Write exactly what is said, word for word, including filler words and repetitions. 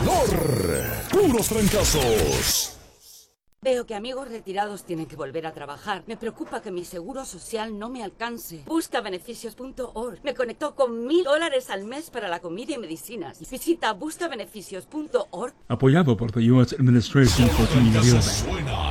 Retador. Puros trancazos. Veo que amigos retirados tienen que volver a trabajar. Me preocupa que mi seguro social no me alcance. Busca beneficios punto org. Me conectó con mil dólares al mes para la comida y medicinas. Visita busca beneficios punto org. Apoyado por the U S Administration for Community Bank. Suena